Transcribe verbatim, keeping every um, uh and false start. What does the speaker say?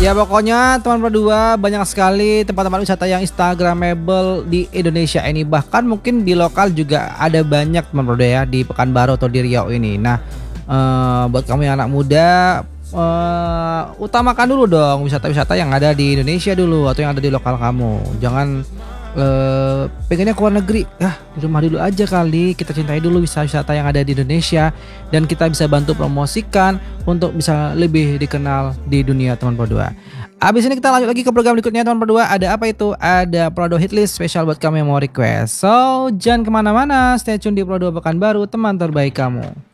Ya pokoknya teman berdua banyak sekali tempat-tempat wisata yang instagramable di Indonesia ini. Bahkan mungkin di lokal juga ada banyak teman berdua ya di Pekanbaru atau di Riau ini. Nah, eee, buat kamu yang anak muda, eee, utamakan dulu dong wisata-wisata yang ada di Indonesia dulu atau yang ada di lokal kamu. Jangan, eee, pengennya ke luar negeri, ah di rumah dulu aja kali. Kita cintai dulu wisata-wisata yang ada di Indonesia dan kita bisa bantu promosikan untuk bisa lebih dikenal di dunia teman berdua. Abis ini kita lanjut lagi ke program berikutnya teman berdua. Ada apa itu? Ada Prado Hitlist spesial buat kamu yang mau request. So jangan kemana-mana, stay tune di Prado Pekanbaru, teman terbaik kamu.